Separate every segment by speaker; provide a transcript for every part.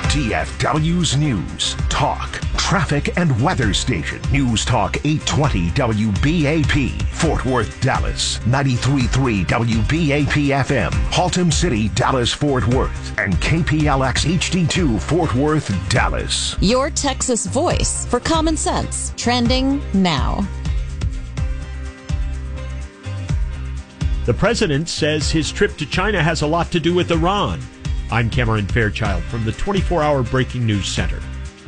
Speaker 1: DFW's News, Talk, Traffic and Weather Station. News Talk 820 WBAP, Fort Worth, Dallas. 93.3 WBAP FM, Haltom City, Dallas, Fort Worth. And KPLX HD2, Fort Worth, Dallas.
Speaker 2: Your Texas voice for common sense. Trending now.
Speaker 3: The president says his trip to China has a lot to do with Iran. I'm Cameron Fairchild from the 24-hour Breaking News Center.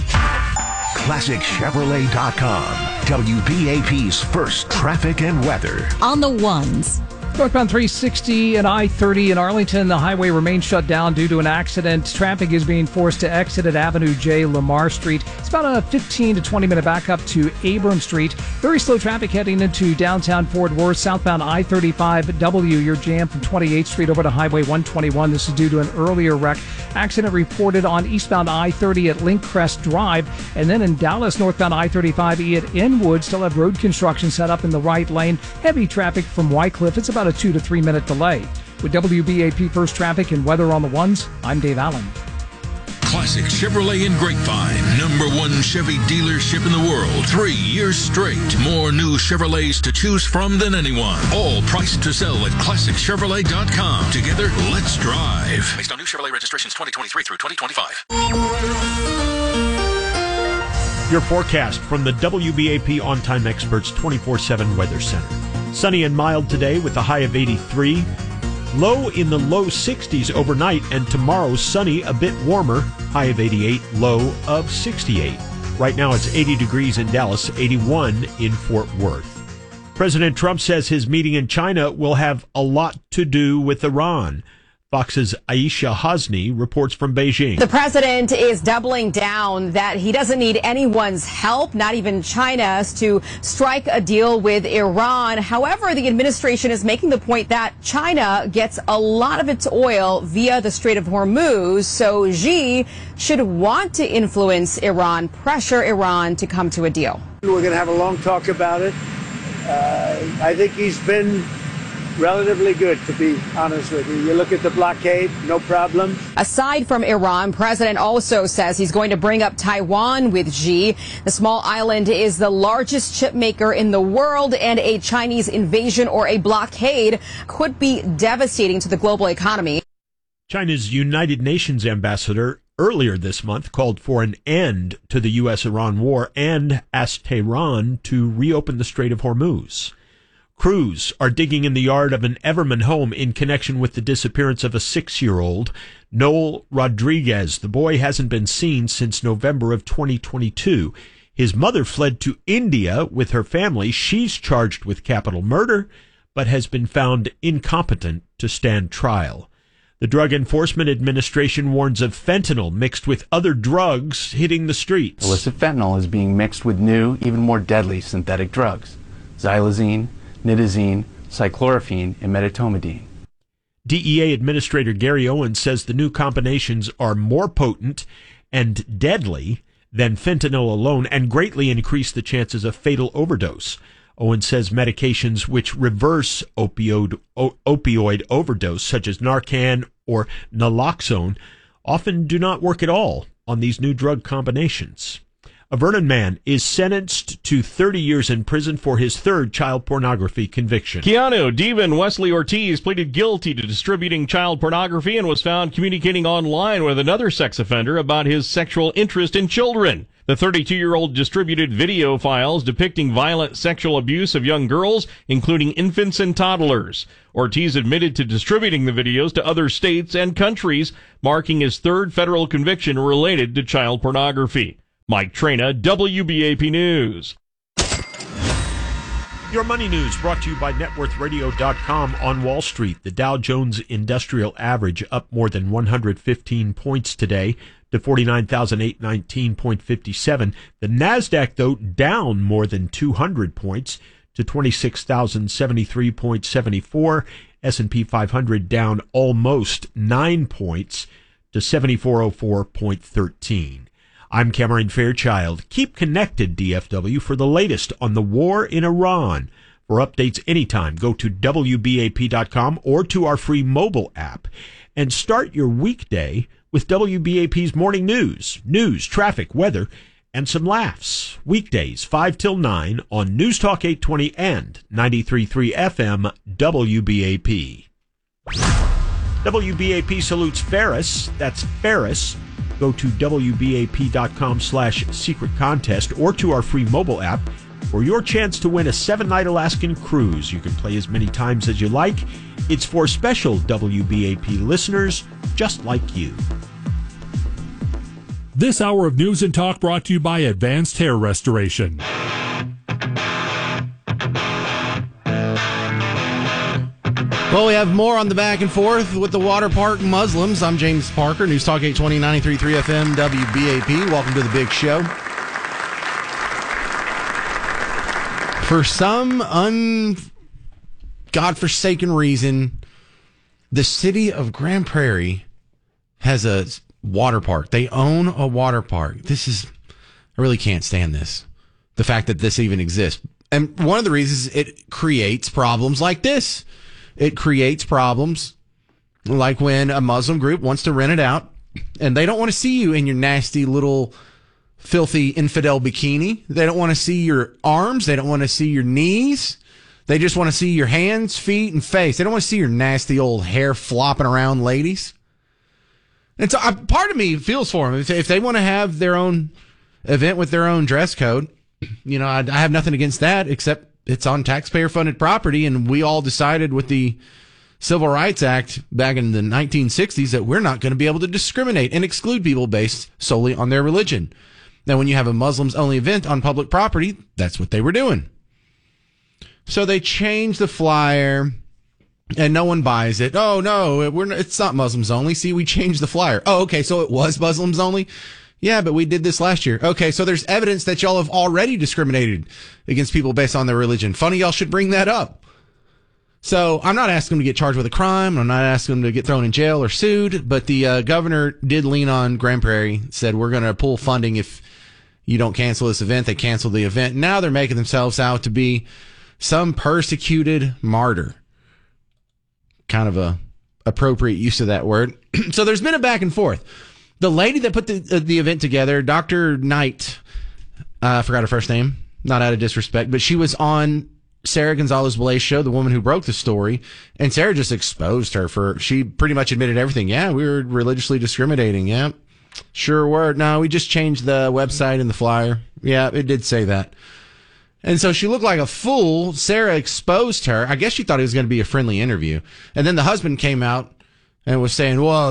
Speaker 1: ClassicChevrolet.com, WBAP's first traffic and weather.
Speaker 2: On the ones.
Speaker 4: Northbound 360 and I-30 in Arlington, the highway remains shut down due to an accident. Traffic is being forced to exit at Avenue J, Lamar Street. It's about a 15 to 20-minute backup to Abram Street. Very slow traffic heading into downtown Fort Worth. Southbound I-35W, you're jammed from 28th Street over to Highway 121. This is due to an earlier wreck. Accident reported on eastbound I-30 at Link Crest Drive. And then in Dallas, northbound I-35E at Inwood, still have road construction set up in the right lane. Heavy traffic from Wycliffe. It's about a 2 to 3 minute delay. With WBAP First Traffic and Weather on the Ones, I'm Dave Allen.
Speaker 5: Classic Chevrolet in Grapevine, #1 Chevy dealership in the world. 3 years straight. More new Chevrolets to choose from than anyone. All priced to sell at ClassicChevrolet.com. Together, let's drive. Based on new Chevrolet registrations 2023 through 2025.
Speaker 3: Your forecast from the WBAP On-Time Experts 24/7 Weather Center. Sunny and mild today with a high of 83. Low in the low 60s overnight, and tomorrow sunny, a bit warmer, high of 88, low of 68. Right now it's 80 degrees in Dallas, 81 in Fort Worth. President Trump says his meeting in China will have a lot to do with Iran. Fox's Aisha Hasni reports from Beijing.
Speaker 6: The president is doubling down that he doesn't need anyone's help, not even China's, to strike a deal with Iran. However, the administration is making the point that China gets a lot of its oil via the Strait of Hormuz, so Xi should want to influence Iran, pressure Iran to come to a deal.
Speaker 7: We're going to have a long talk about it. I think he's been relatively good, to be honest with you. You look at the blockade, no problem.
Speaker 6: Aside from Iran, President also says he's going to bring up Taiwan with Xi. The small island is the largest chip maker in the world, and a Chinese invasion or a blockade could be devastating to the global economy.
Speaker 3: China's United Nations ambassador earlier this month called for an end to the U.S.-Iran war and asked Tehran to reopen the Strait of Hormuz. Crews are digging in the yard of an Everman home in connection with the disappearance of a 6-year-old, Noel Rodriguez. The boy hasn't been seen since November of 2022. His mother fled to India with her family. She's charged with capital murder, but has been found incompetent to stand trial. The Drug Enforcement Administration warns of fentanyl mixed with other drugs hitting the streets.
Speaker 8: Illicit fentanyl is being mixed with new, even more deadly synthetic drugs. Xylazine, nitazene, cyclorphine, and medetomidine.
Speaker 3: DEA Administrator Gary Owens says the new combinations are more potent and deadly than fentanyl alone and greatly increase the chances of fatal overdose. Owens says medications which reverse opioid overdose, such as Narcan or naloxone, often do not work at all on these new drug combinations. A Vernon man is sentenced to 30 years in prison for his third child pornography conviction.
Speaker 9: Keanu Devin Wesley Ortiz pleaded guilty to distributing child pornography and was found communicating online with another sex offender about his sexual interest in children. The 32-year-old distributed video files depicting violent sexual abuse of young girls, including infants and toddlers. Ortiz admitted to distributing the videos to other states and countries, marking his third federal conviction related to child pornography. Mike Trena, WBAP News.
Speaker 3: Your money news brought to you by NetWorthRadio.com. On Wall Street, the Dow Jones Industrial Average up more than 115 points today to 49,819.57. The NASDAQ, though, down more than 200 points to 26,073.74. S&P 500 down almost 9 points to 7404.13. I'm Cameron Fairchild. Keep connected, DFW, for the latest on the war in Iran. For updates anytime, go to WBAP.com or to our free mobile app. And start your weekday with WBAP's morning news, traffic, weather, and some laughs. Weekdays, 5 till 9 on News Talk 820 and 93.3 FM WBAP. WBAP salutes Ferris. That's Ferris. Go to WBAP.com/secret contest or to our free mobile app for your chance to win a 7-night Alaskan cruise. You can play as many times as you like. It's for special WBAP listeners just like you.
Speaker 10: This hour of news and talk brought to you by Advanced Hair Restoration.
Speaker 11: Well, we have more on the back and forth with the water park Muslims. I'm James Parker, News Talk 820, 93.3 FM, WBAP. Welcome to the big show. For some godforsaken reason, the city of Grand Prairie has a water park. They own a water park. I really can't stand this. The fact that this even exists. And one of the reasons it creates problems like this. It creates problems like when a Muslim group wants to rent it out and they don't want to see you in your nasty little filthy infidel bikini. They don't want to see your arms. They don't want to see your knees. They just want to see your hands, feet, and face. They don't want to see your nasty old hair flopping around, ladies. And so part of me feels for them. If they want to have their own event with their own dress code, you know, I have nothing against that, except it's on taxpayer-funded property, and we all decided with the Civil Rights Act back in the 1960s that we're not going to be able to discriminate and exclude people based solely on their religion. Now, when you have a Muslims-only event on public property, that's what they were doing. So they changed the flyer, and no one buys it. Oh, no, it's not Muslims only. See, we changed the flyer. Oh, okay, so it was Muslims only? Yeah, but we did this last year. Okay, so there's evidence that y'all have already discriminated against people based on their religion. Funny y'all should bring that up. So I'm not asking them to get charged with a crime. I'm not asking them to get thrown in jail or sued. But the governor did lean on Grand Prairie, said we're going to pull funding if you don't cancel this event. They canceled the event. Now they're making themselves out to be some persecuted martyr. Kind of a appropriate use of that word. So there's been a back and forth. The lady that put the event together, Dr. Knight, I forgot her first name, not out of disrespect, but she was on Sarah Gonzalez-Blaze show, the woman who broke the story, and Sarah just exposed her she pretty much admitted everything. Yeah, we were religiously discriminating. Yeah, sure were. No, we just changed the website and the flyer. Yeah, it did say that. And so she looked like a fool. Sarah exposed her. I guess she thought it was going to be a friendly interview. And then the husband came out and was saying, whoa,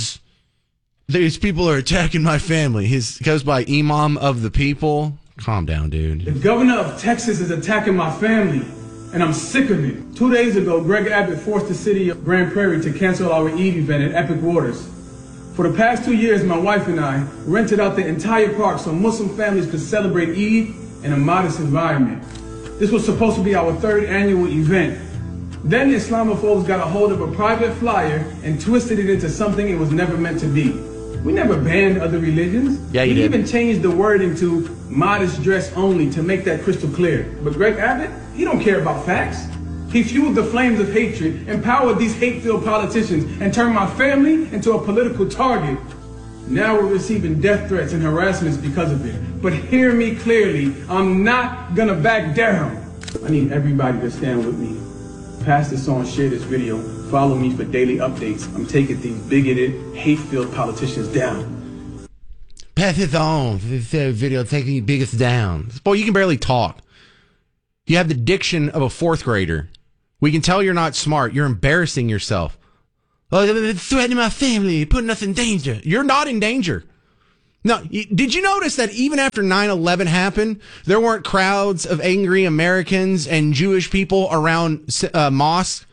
Speaker 11: these people are attacking my family. He goes by Imam of the People. Calm down, dude.
Speaker 12: The governor of Texas is attacking my family, and I'm sick of it. 2 days ago, Greg Abbott forced the city of Grand Prairie to cancel our Eid event at Epic Waters. For the past 2 years, my wife and I rented out the entire park so Muslim families could celebrate Eid in a modest environment. This was supposed to be our 3rd annual event. Then the Islamophobes got a hold of a private flyer and twisted it into something it was never meant to be. We never banned other religions.
Speaker 11: Yeah, you
Speaker 12: did. We
Speaker 11: even
Speaker 12: changed the wording to modest dress only to make that crystal clear. But Greg Abbott, he don't care about facts. He fueled the flames of hatred, empowered these hate-filled politicians, and turned my family into a political target. Now we're receiving death threats and harassments because of it. But hear me clearly, I'm not gonna back down. I need everybody to stand with me. Pass this on, share this video, follow me for daily updates. I'm taking these bigoted, hate-filled politicians down.
Speaker 11: Pass it on. This video taking the biggest down. Boy, you can barely talk. You have the diction of a 4th grader. We can tell you're not smart. You're embarrassing yourself. Oh, threatening my family, putting us in danger. You're not in danger. No, did you notice that even after 9/11 happened, there weren't crowds of angry Americans and Jewish people around mosques?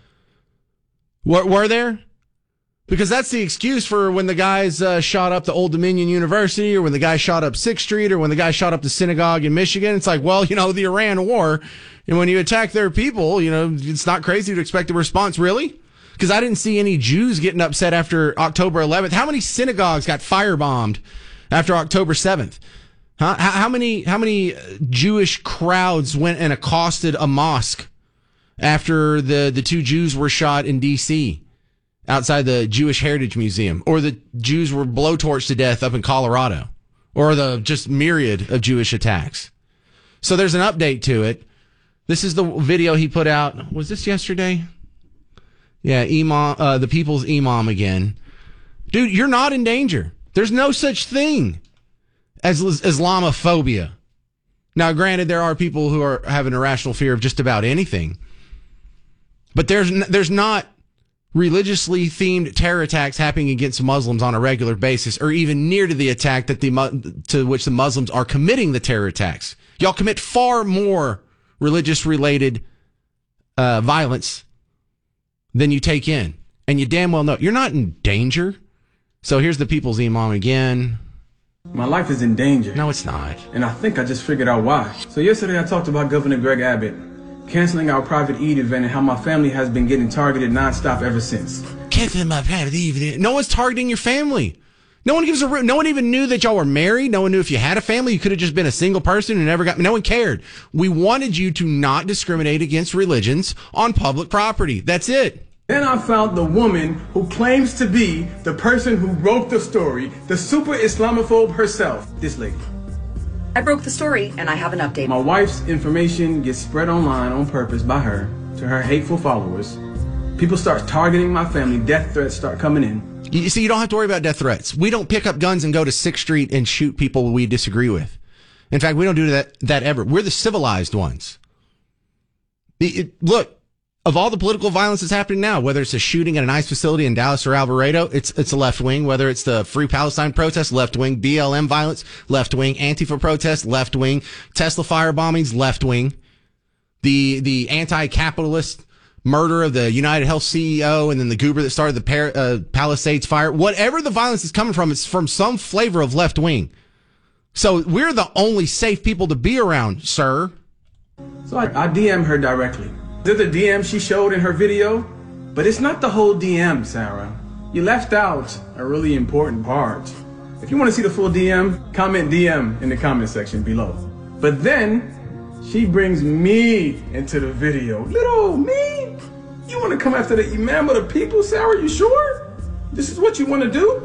Speaker 11: Were there? Because that's the excuse for when the guys shot up the Old Dominion University, or when the guy shot up 6th Street, or when the guy shot up the synagogue in Michigan. It's like, well, the Iran war, and when you attack their people, it's not crazy to expect a response, really? Because I didn't see any Jews getting upset after October 11th. How many synagogues got firebombed after October 7th? Huh? How many Jewish crowds went and accosted a mosque after the 2 Jews were shot in D.C.? outside the Jewish Heritage Museum, or the Jews were blowtorched to death up in Colorado, or the just myriad of Jewish attacks. So there's an update to it. This is the video he put out. Was this yesterday? Yeah, Imam, the people's imam again. Dude, you're not in danger. There's no such thing as Islamophobia. Now, granted, there are people who have an irrational fear of just about anything. But there's not religiously themed terror attacks happening against Muslims on a regular basis, or even near to the attack to which the Muslims are committing the terror attacks. Y'all commit far more religious-related violence than you take in. And you damn well know you're not in danger. So here's the people's imam again.
Speaker 12: My life is in danger.
Speaker 11: No, it's not.
Speaker 12: And I think I just figured out why. So yesterday I talked about Governor Greg Abbott canceling our private Eid event and how my family has been getting targeted nonstop ever since.
Speaker 11: Canceling my private Eid event? No one's targeting your family. No one even knew that y'all were married. No one knew if you had a family. You could have just been a single person who never got. No one cared. We wanted you to not discriminate against religions on public property. That's it.
Speaker 12: Then I found the woman who claims to be the person who wrote the story, the super Islamophobe herself, this lady.
Speaker 13: I broke the story and I have an update.
Speaker 12: My wife's information gets spread online on purpose by her to her hateful followers. People start targeting my family. Death threats start coming in.
Speaker 11: You see, you don't have to worry about death threats. We don't pick up guns and go to 6th Street and shoot people we disagree with. In fact, we don't do that ever. We're the civilized ones. Look, of all the political violence that's happening now, whether it's a shooting at an ICE facility in Dallas or Alvarado, it's a left wing. Whether it's the Free Palestine protest, left wing. BLM violence, left wing. Antifa protest, left wing. Tesla fire bombings, left wing. The anti-capitalist murder of the United Health CEO and then the goober that started the Palisades fire. Whatever the violence is coming from, it's from some flavor of left wing. So we're the only safe people to be around, sir.
Speaker 12: So I DM her directly. There's a DM she showed in her video, but it's not the whole DM, Sarah. You left out a really important part. If you want to see the full DM, comment DM in the comment section below. But then she brings me into the video. Little me? You want to come after the imam of the people, Sarah? You sure? This is what you want to do?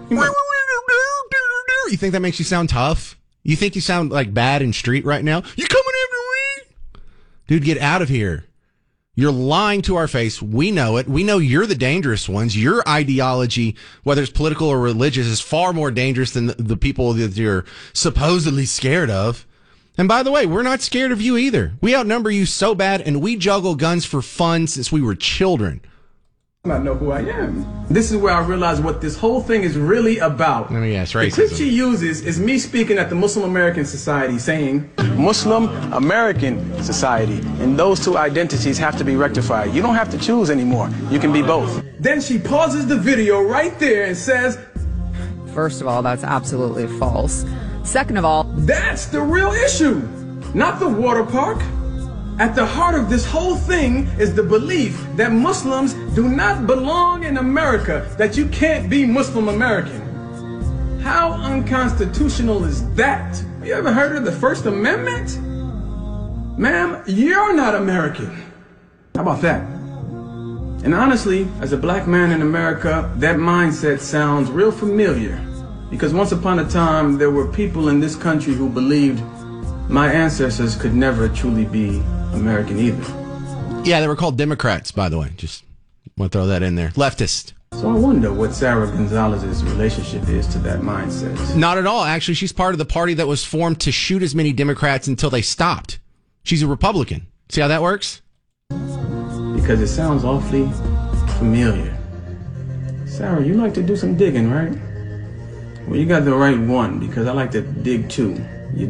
Speaker 11: You think that makes you sound tough? You think you sound like bad in street right now? You coming after me? Dude, get out of here. You're lying to our face. We know it. We know you're the dangerous ones. Your ideology, whether it's political or religious, is far more dangerous than the people that you're supposedly scared of. And by the way, we're not scared of you either. We outnumber you so bad, and we juggle guns for fun since we were children.
Speaker 12: I know who I am. This is where I realize what this whole thing is really about.
Speaker 11: Let me guess, racism.
Speaker 12: The clip she uses is me speaking at the Muslim American Society saying, Muslim American Society, and those two identities have to be rectified. You don't have to choose anymore. You can be both. Then she pauses the video right there and says,
Speaker 14: first of all, that's absolutely false. Second of all,
Speaker 12: that's the real issue, not the water park. At the heart of this whole thing is the belief that Muslims do not belong in America, that you can't be Muslim American. How unconstitutional is that? Have you ever heard of the First Amendment? Ma'am, you're not American. How about that? And honestly, as a black man in America, that mindset sounds real familiar. Because once upon a time, there were people in this country who believed my ancestors could never truly be American either.
Speaker 11: Yeah, they were called Democrats, by the way. Just want to throw that in there. Leftist.
Speaker 12: So I wonder what Sarah Gonzalez's relationship is to that mindset.
Speaker 11: Not at all. Actually, she's part of the party that was formed to shoot as many Democrats until they stopped. She's a Republican. See how that works?
Speaker 12: Because it sounds awfully familiar. Sarah, you like to do some digging, right? Well, you got the right one, because I like to dig too.